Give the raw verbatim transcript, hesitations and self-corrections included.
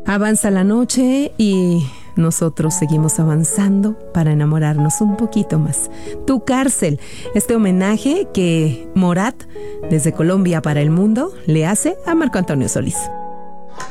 Avanza la noche y nosotros seguimos avanzando para enamorarnos un poquito más. Tu cárcel, este homenaje que Morat, desde Colombia para el mundo, le hace a Marco Antonio Solís.